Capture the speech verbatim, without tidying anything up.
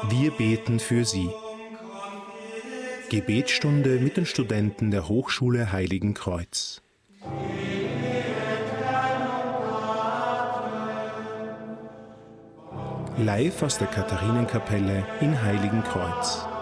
Wir beten für Sie. Gebetsstunde mit den Studenten der Hochschule Heiligenkreuz. Live aus der Katharinenkapelle in Heiligenkreuz.